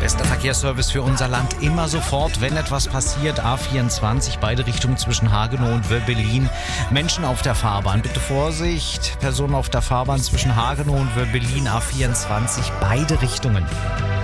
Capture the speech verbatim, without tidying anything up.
Bester Verkehrsservice für unser Land immer sofort, wenn etwas passiert. A vierundzwanzig, beide Richtungen zwischen Hagenow und Wöbbelin. Menschen auf der Fahrbahn, bitte Vorsicht. Personen auf der Fahrbahn zwischen Hagenow und Wöbbelin, A vierundzwanzig, beide Richtungen.